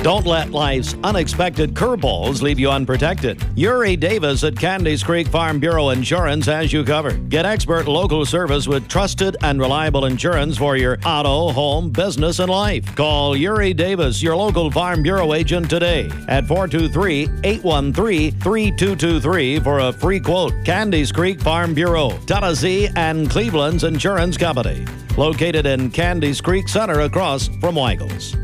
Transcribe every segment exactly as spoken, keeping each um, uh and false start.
Don't let life's unexpected curveballs leave you unprotected. Uri Davis at Candies Creek Farm Bureau Insurance has you covered. Get expert local service with trusted and reliable insurance for your auto, home, business, and life. Call Uri Davis, your local Farm Bureau agent today at four two three, eight one three, three two two three for a free quote. Candies Creek Farm Bureau, Tennessee and Cleveland's insurance company. Located in Candies Creek Center across from Weigel's.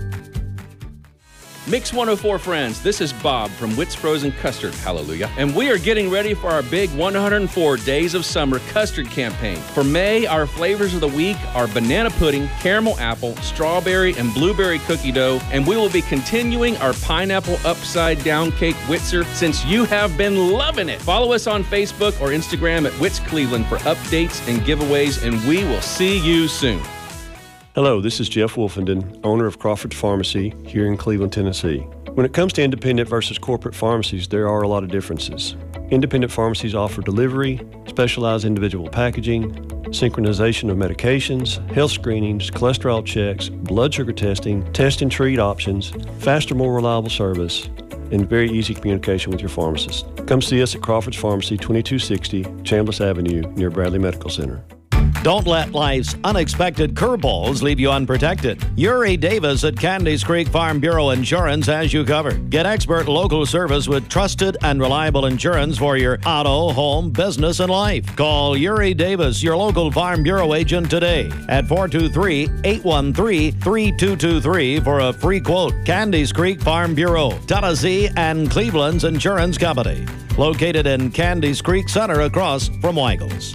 Mix one oh four friends, this is Bob from Witt's Frozen Custard, hallelujah. And we are getting ready for our big one hundred four Days of Summer Custard campaign. For May, our flavors of the week are banana pudding, caramel apple, strawberry, and blueberry cookie dough. And we will be continuing our pineapple upside down cake Witzer since you have been loving it. Follow us on Facebook or Instagram at Witz Cleveland for updates and giveaways, and we will see you soon. Hello, this is Jeff Wolfenden, owner of Crawford Pharmacy here in Cleveland, Tennessee. When it comes to independent versus corporate pharmacies, there are a lot of differences. Independent pharmacies offer delivery, specialized individual packaging, synchronization of medications, health screenings, cholesterol checks, blood sugar testing, test and treat options, faster, more reliable service, and very easy communication with your pharmacist. Come see us at Crawford's Pharmacy, twenty-two sixty Chambliss Avenue, near Bradley Medical Center. Don't let life's unexpected curveballs leave you unprotected. Uri Davis at Candies Creek Farm Bureau Insurance has you covered. Get expert local service with trusted and reliable insurance for your auto, home, business, and life. Call Uri Davis, your local Farm Bureau agent today at four two three, eight one three, three two two three for a free quote. Candies Creek Farm Bureau, Tennessee and Cleveland's insurance company. Located in Candies Creek Center across from Weigel's.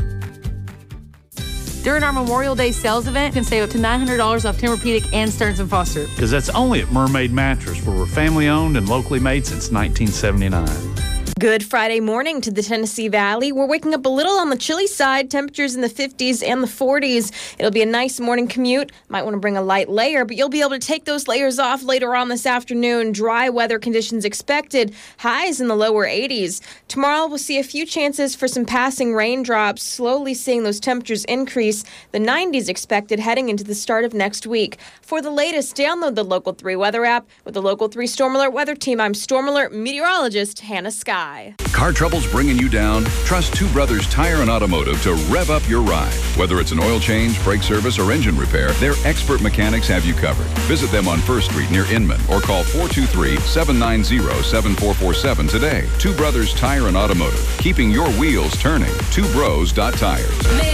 During our Memorial Day sales event, you can save up to nine hundred dollars off Tempur-Pedic and Stearns and Foster. Because that's only at Mermaid Mattress, where we're family-owned and locally made since nineteen seventy-nine. Good Friday morning to the Tennessee Valley. We're waking up a little on the chilly side, temperatures in the fifties and the forties. It'll be a nice morning commute. Might want to bring a light layer, but you'll be able to take those layers off later on this afternoon. Dry weather conditions expected. Highs in the lower eighties. Tomorrow we'll see a few chances for some passing raindrops, slowly seeing those temperatures increase. The nineties expected heading into the start of next week. For the latest, download the Local three weather app. With the Local three Storm Alert Weather Team, I'm Storm Alert meteorologist Hannah Sky. Car trouble's bringing you down? Trust Two Brothers Tire and Automotive to rev up your ride. Whether it's an oil change, brake service, or engine repair, their expert mechanics have you covered. Visit them on First Street near Inman or call four two three, seven nine zero, seven four four seven today. Two Brothers Tire and Automotive, keeping your wheels turning. two bros dot tires.